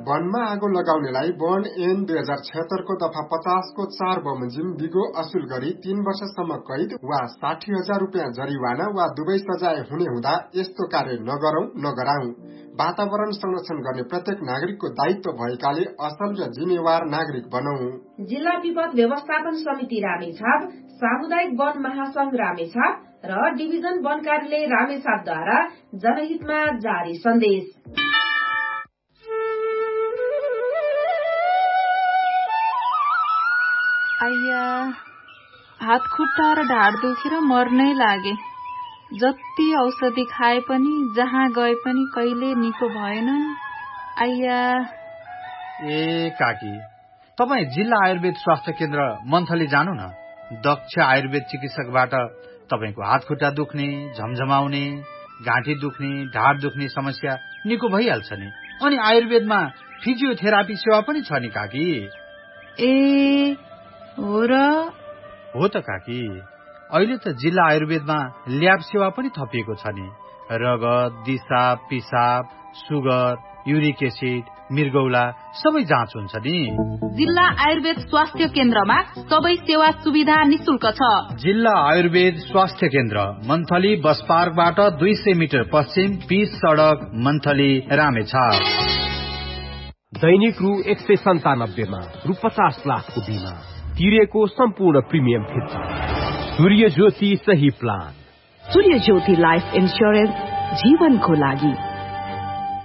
वनमा आगो लगाउनेलाई वन ऐन 2076 को दफा 50 को 4 बमोजिम बिगो असुल गरी 3 वर्षसम्म कैद वा 60,000 रुपियाँ जरिवाना वा दुवै सजाय हुने हुँदा यस्तो कार्य नगरौं नगराउँ। वातावरण संरक्षण गर्ने प्रत्येक नागरिकको दायित्व भएकाले असल र जिम्मेवार नागरिक बनौं। जिल्ला विपद व्यवस्थापन समिति रामेछाप, सामुदायिक वन महासंघ रामेछाप र डिभिजन वन कार्यालय रामेछापद्वारा जनहितमा जारी सन्देश। आइया, हात खुट्टा र ढाड दुखेर मर्नै लागे। जति औषधि खाए पनि जहाँ गए पनि कहिले निको भएन। आइया। ए काकी, तपाई जिल्ला आयुर्वेद स्वास्थ्य केन्द्र मन्थली जानु न। दक्ष आयुर्वेद चिकित्सकबाट तपाईको हात खुट्टा दुख्ने, झमझमाउने, घाँटी दुख्ने, ढाड दुख्ने समस्या निको भइहाल्छ नि। अनि आयुर्वेदमा फिजियोथेरापी सेवा पनि छ नि काकी। ए हो र? हो त काकी, अहिले त जिल्ला आयुर्वेदमा ल्याब सेवा पनि थपिएको छ नि। रगत, दिशा, पिसाब, सुगर, युरिक एसिड, मृगौला सबै जाँच हुन्छ नि। जिल्ला आयुर्वेद स्वास्थ्य केन्द्रमा सबै सेवा सुविधा निशुल्क छ। जिल्ला आयुर्वेद स्वास्थ्य केन्द्र मन्थली बस पार्कबाट 200 मिटर पश्चिम, पिच सडक, मन्थली, रामेछाप। दैनिक रु 197 मा रु 50 लाखको बिमा तिरेको सम्पूर्ण प्रिमियम फिर्ता। सूर्य ज्योति सही प्लान। सूर्य ज्योति लाइफ इन्स्योरेन्स जीवनको लागि।